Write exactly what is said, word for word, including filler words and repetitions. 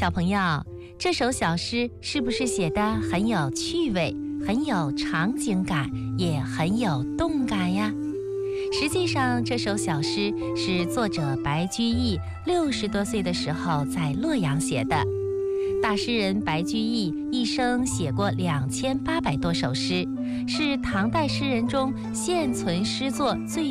小朋友，这首小诗是不是写得很有趣味，很有场景感，也很有动感呀？实际上，这首小诗是作者白居易六十多岁的时候在洛阳写的。大诗人白居易一生写过两千八百多首诗，是唐代诗人中现存诗作最